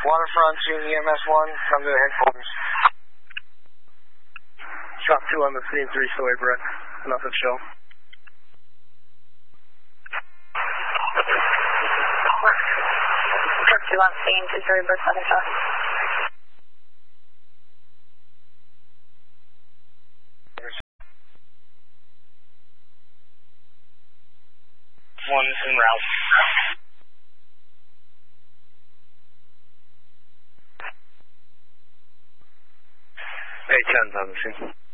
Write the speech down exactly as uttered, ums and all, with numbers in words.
Waterfront to E M S one, come to the headquarters. Shot two on the scene, three still away, Brett. Nothing show. Truck two on scene, two three, Brett, nothing show. One is en route. A ten on the scene.